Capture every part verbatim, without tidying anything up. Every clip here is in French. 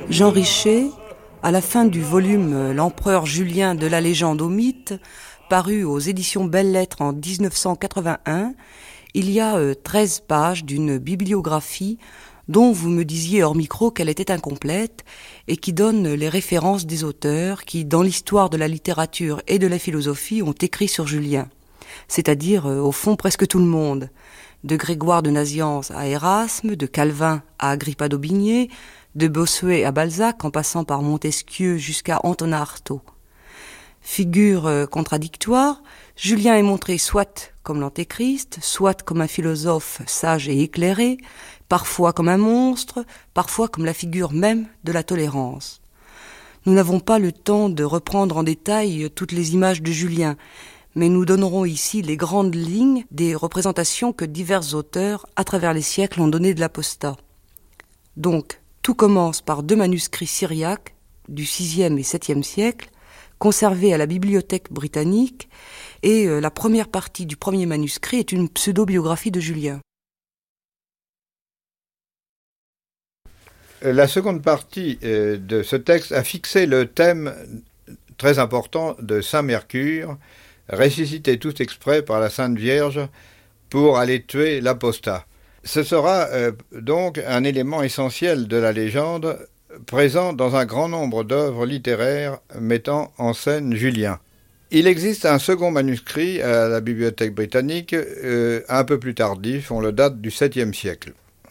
Jean Richet, à la fin du volume L'Empereur Julien de la légende au mythe, paru aux éditions Belles Lettres en dix-neuf cent quatre-vingt-un, il y a euh, treize pages d'une bibliographie dont vous me disiez hors micro qu'elle était incomplète et qui donne les références des auteurs qui, dans l'histoire de la littérature et de la philosophie, ont écrit sur Julien. C'est-à-dire, euh, au fond, presque tout le monde. De Grégoire de Nazianze à Erasme, de Calvin à Agrippa d'Aubigné, de Bossuet à Balzac, en passant par Montesquieu jusqu'à Antonin Artaud. Figure euh, contradictoire, Julien est montré soit comme l'antéchrist, soit comme un philosophe sage et éclairé, parfois comme un monstre, parfois comme la figure même de la tolérance. Nous n'avons pas le temps de reprendre en détail toutes les images de Julien, mais nous donnerons ici les grandes lignes des représentations que divers auteurs, à travers les siècles, ont données de l'apostat. Donc, tout commence par deux manuscrits syriaques du sixième et septième siècle, conservés à la bibliothèque britannique, et euh, la première partie du premier manuscrit est une pseudo-biographie de Julien. La seconde partie euh, de ce texte a fixé le thème très important de Saint Mercure, ressuscité tout exprès par la Sainte Vierge pour aller tuer l'apostat. Ce sera euh, donc un élément essentiel de la légende, présent dans un grand nombre d'œuvres littéraires mettant en scène Julien. Il existe un second manuscrit à la bibliothèque britannique, euh, un peu plus tardif, on le date du septième siècle.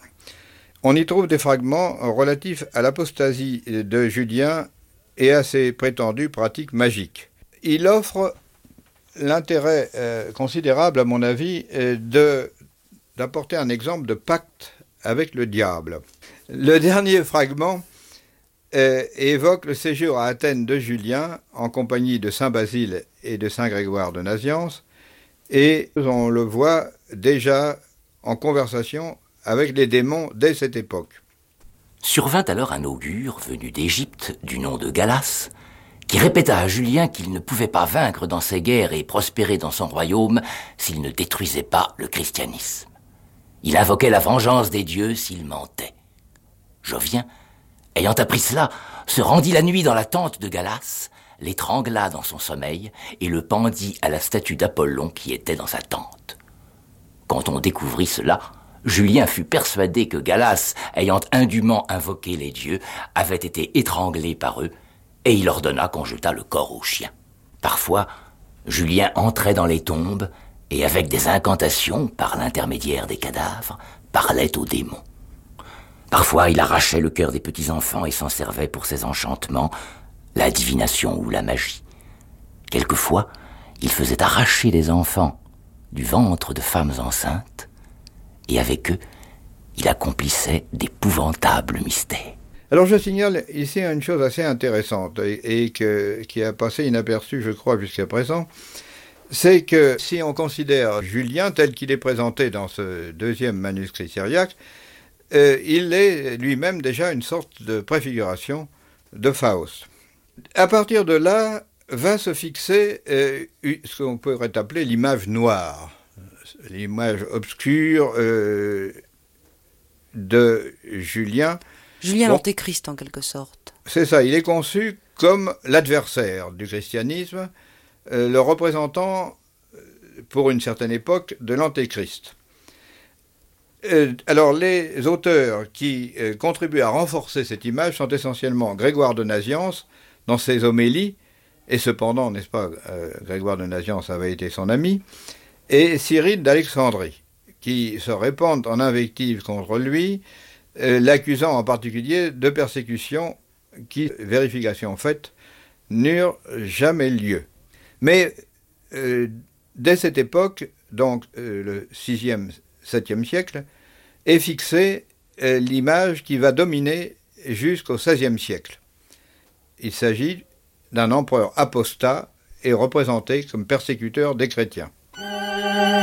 On y trouve des fragments relatifs à l'apostasie de Julien et à ses prétendues pratiques magiques. Il offre l'intérêt euh, considérable, à mon avis, euh, de, d'apporter un exemple de pacte avec le diable. Le dernier fragment euh, évoque le séjour à Athènes de Julien en compagnie de saint Basile et de saint Grégoire de Nazianze, et on le voit déjà en conversation avec les démons dès cette époque. Survint alors un augure venu d'Égypte du nom de Galas, qui répéta à Julien qu'il ne pouvait pas vaincre dans ses guerres et prospérer dans son royaume s'il ne détruisait pas le christianisme. Il invoquait la vengeance des dieux s'il mentait. Jovien, ayant appris cela, se rendit la nuit dans la tente de Galas, l'étrangla dans son sommeil et le pendit à la statue d'Apollon qui était dans sa tente. Quand on découvrit cela, Julien fut persuadé que Galas, ayant indûment invoqué les dieux, avait été étranglé par eux, et il ordonna qu'on jetât le corps aux chiens. Parfois, Julien entrait dans les tombes et, avec des incantations, par l'intermédiaire des cadavres, parlait aux démons. Parfois, il arrachait le cœur des petits-enfants et s'en servait pour ses enchantements, la divination ou la magie. Quelquefois, il faisait arracher des enfants du ventre de femmes enceintes, et avec eux, il accomplissait d'épouvantables mystères. Alors je signale ici une chose assez intéressante et, et que, qui a passé inaperçue, je crois, jusqu'à présent, c'est que si on considère Julien tel qu'il est présenté dans ce deuxième manuscrit syriaque, euh, il est lui-même déjà une sorte de préfiguration de Faust. À partir de là, va se fixer euh, ce qu'on pourrait appeler l'image noire, l'image obscure euh, de Julien. Julien bon, l'antéchrist, en quelque sorte. C'est ça, il est conçu comme l'adversaire du christianisme, euh, le représentant, pour une certaine époque, de l'antéchrist. Euh, alors, les auteurs qui euh, contribuent à renforcer cette image sont essentiellement Grégoire de Nazianze, dans ses homélies, et cependant, n'est-ce pas, euh, Grégoire de Nazianze avait été son ami, et Cyril d'Alexandrie, qui se répandent en invectives contre lui, euh, l'accusant en particulier de persécutions qui, vérification faite, n'eurent jamais lieu. Mais euh, dès cette époque, donc euh, le sixième, septième siècle, est fixée euh, l'image qui va dominer jusqu'au seizième siècle. Il s'agit d'un empereur apostat et représenté comme persécuteur des chrétiens.